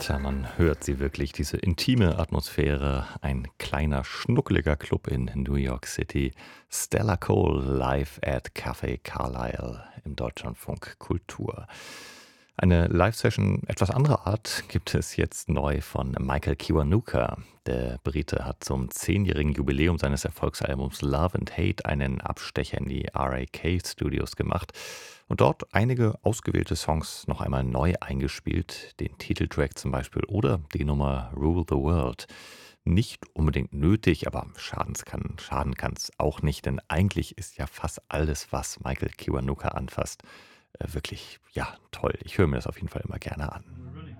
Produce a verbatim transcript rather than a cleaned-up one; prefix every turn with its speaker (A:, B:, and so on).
A: Tja, man hört sie wirklich, diese intime Atmosphäre. Ein kleiner, schnuckeliger Club in New York City. Stella Cole live at Café Carlyle im Deutschlandfunk Kultur. Eine Live-Session etwas anderer Art gibt es jetzt neu von Michael Kiwanuka. Der Brite hat zum zehnjährigen Jubiläum seines Erfolgsalbums Love and Hate einen Abstecher in die R A K Studios gemacht und dort einige ausgewählte Songs noch einmal neu eingespielt, den Titeltrack zum Beispiel oder die Nummer Rule the World. Nicht unbedingt nötig, aber schadens kann, schaden kann es auch nicht, denn eigentlich ist ja fast alles, was Michael Kiwanuka anfasst, äh, wirklich, ja, toll. Ich höre mir das auf jeden Fall immer gerne an.